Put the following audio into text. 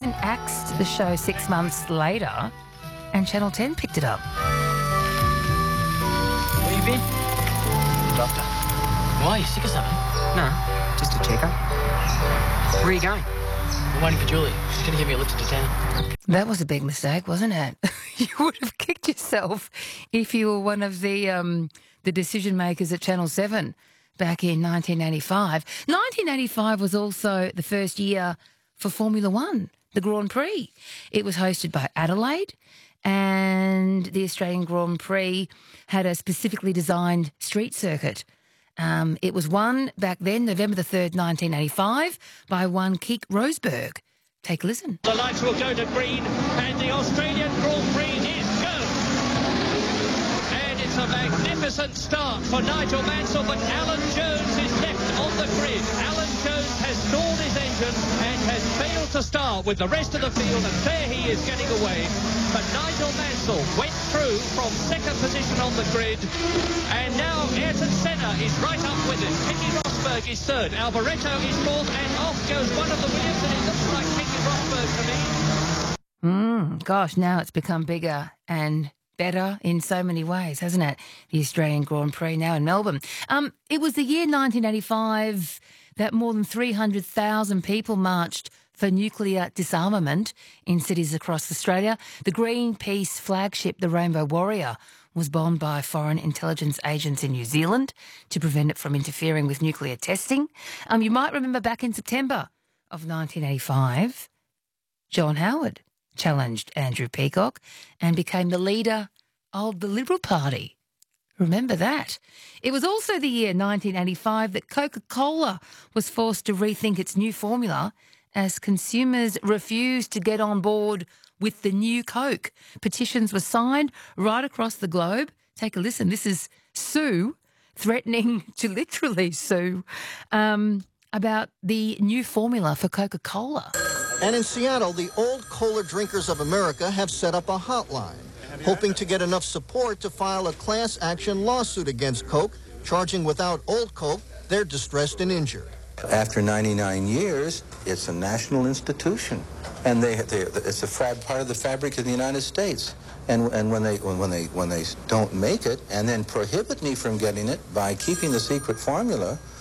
Britain axed the show 6 months later and Channel 10 picked it up. Where you been? Doctor. Why? You sick or something? No, just a checkup. Where are you going? I'm waiting for Julie. She's going to get me a lift into town. That was a big mistake, wasn't it? You would have kicked yourself if you were one of the decision makers at Channel 7 back in 1985. 1985 was also the first year for Formula One, the Grand Prix. It was hosted by Adelaide, and the Australian Grand Prix had a specifically designed street circuit. It was won back then, November the 3rd, 1985, by one Keek Rosberg. Take a listen. The lights will go to green, and the Australian Grand Prix is go. And it's a magnificent start for Nigel Mansell, but Alan Jones is left on the grid. Alan Jones has stalled his engine and has failed to start with the rest of the field, and there he is getting away. But Nigel Mansell went through from second position on the grid, and now Ayrton Senna is right up with it. Keke Rosberg is third, Alboreto is fourth, and off goes one of the Williams, and it looks like Keke Rosberg to me. Gosh, now it's become bigger and better in so many ways, hasn't it? The Australian Grand Prix now in Melbourne. It was the year 1985 that more than 300,000 people marched for nuclear disarmament in cities across Australia. The Greenpeace flagship, the Rainbow Warrior, was bombed by foreign intelligence agents in New Zealand to prevent it from interfering with nuclear testing. You might remember back in September of 1985, John Howard challenged Andrew Peacock and became the leader of the Liberal Party. Remember that. It was also the year 1985 that Coca-Cola was forced to rethink its new formula as consumers refused to get on board with the new Coke. Petitions were signed right across the globe. Take a listen. This is Sue threatening to literally sue about the new formula for Coca-Cola. And in Seattle, the Old Cola Drinkers of America have set up a hotline, hoping to get enough support to file a class action lawsuit against Coke, charging without Old Coke, they're distressed and injured. After 99 years, it's a national institution, and it's a part of the fabric of the United States. And when they don't make it, and then prohibit me from getting it by keeping the secret formula,